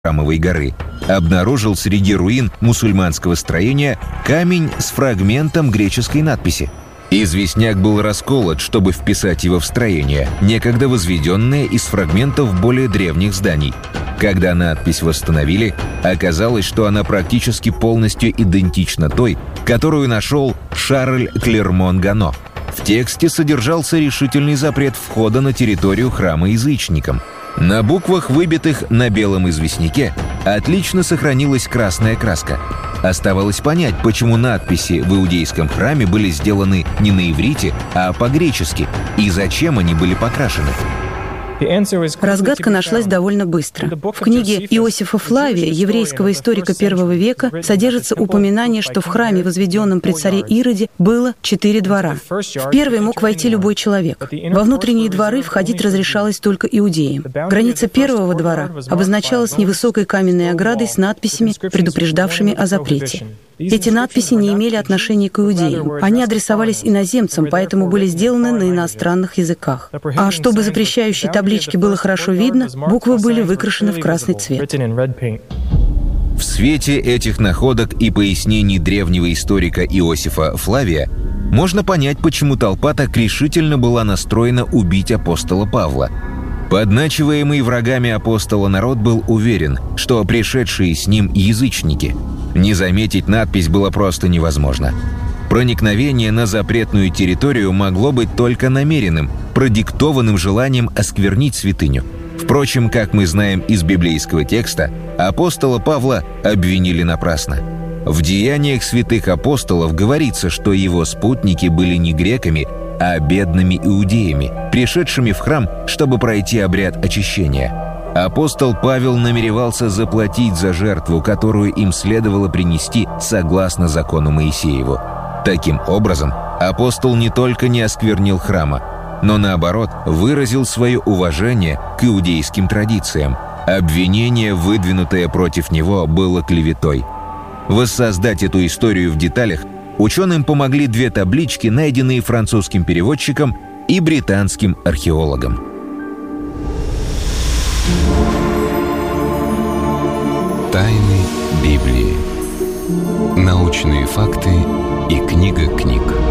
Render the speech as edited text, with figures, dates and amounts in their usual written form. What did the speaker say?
Храмовой горы, обнаружил среди руин мусульманского строения камень с фрагментом греческой надписи. Известняк был расколот, чтобы вписать его в строение, некогда возведенное из фрагментов более древних зданий. Когда надпись восстановили, оказалось, что она практически полностью идентична той, которую нашел Шарль Клермон-Гано. В тексте содержался решительный запрет входа на территорию храма язычникам. На буквах, выбитых на белом известняке, отлично сохранилась красная краска. Оставалось понять, почему надписи в иудейском храме были сделаны не на иврите, а по-гречески, и зачем они были покрашены. Разгадка нашлась довольно быстро. В книге Иосифа Флавия, еврейского историка I века, содержится упоминание, что в храме, возведенном при царе Ироде, было 4 двора. В первый мог войти любой человек. Во внутренние дворы входить разрешалось только иудеям. Граница первого двора обозначалась невысокой каменной оградой с надписями, предупреждавшими о запрете. Эти надписи не имели отношения к иудеям. Они адресовались иноземцам, поэтому были сделаны на иностранных языках. А чтобы запрещающей таблички было хорошо видно, буквы были выкрашены в красный цвет. В свете этих находок и пояснений древнего историка Иосифа Флавия можно понять, почему толпа так решительно была настроена убить апостола Павла. Подначиваемый врагами апостола народ был уверен, что пришедшие с ним язычники. Не заметить надпись было просто невозможно. Проникновение на запретную территорию могло быть только намеренным, продиктованным желанием осквернить святыню. Впрочем, как мы знаем из библейского текста, апостола Павла обвинили напрасно. В деяниях святых апостолов говорится, что его спутники были не греками, а бедными иудеями, пришедшими в храм, чтобы пройти обряд очищения. Апостол Павел намеревался заплатить за жертву, которую им следовало принести согласно закону Моисееву. Таким образом, апостол не только не осквернил храма, но наоборот выразил свое уважение к иудейским традициям. Обвинение, выдвинутое против него, было клеветой. Воссоздать эту историю в деталях ученым помогли 2 таблички, найденные французским переводчиком и британским археологом. Тайны Библии. Научные факты и книга книг.